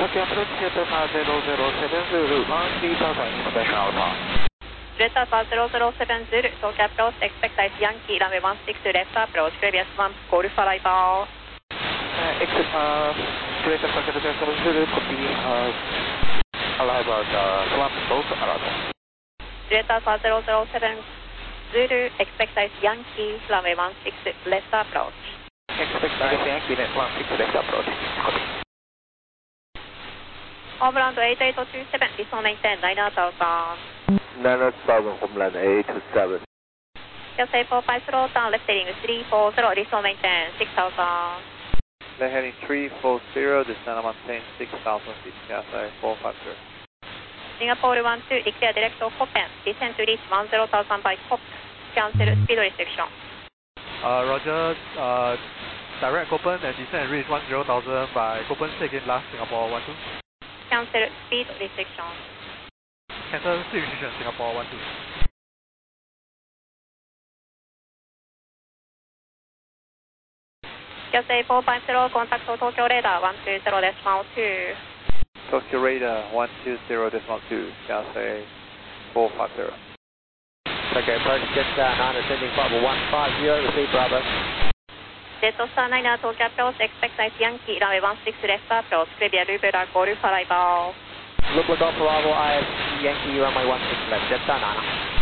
Tokyo approach Delta 007 Zulu, 13,000 information Alpha. Delta 007 Zulu, Tokyo approach, expect ice Yankee, runway 16 left approach, previous 1, Golf arrival. Exit Delta 007 Zulu, copy, arrival swap both arrival. Delta 007 Zulu, expect ice Yankee, runway 16 left approach. Expect ice Yankee, 16 left approach, copy. Homeland 8827, listen maintain 9000. 9000, Homeland 827. Cathay 45 slow down, left heading 340, listen maintain 6000. Left heading 340, descend and maintain 6000 feet, Cathay 450. Singapore 12, declare direct to Copen, descend to reach 10,000 by Cop, cancel speed restriction. Roger, direct Copen and descend and reach 10,000 by Copen, again last Singapore 12. Cancel speed restriction. Cancel speed restriction, Singapore 12. Cathay 450, contact Tokyo radar 120.2. Tokyo radar 120.2, Cathay 450. Okay, approach Jetstar 9 ascending flight 150, receive Bravo. Jetstar 9, Tokyo approach, expect ice Yankee, runway 16 left approach, clear Liberal Golf arrival. Look off arrival, IS Yankee runway 16 left, Jetstar 9.